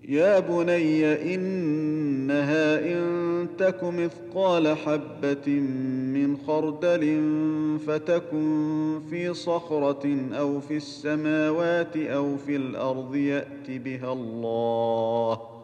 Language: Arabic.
يا بني إنها إن تك مثقال حبة من خردل فتكن في صخرة أو في السماوات أو في الأرض يأت بها الله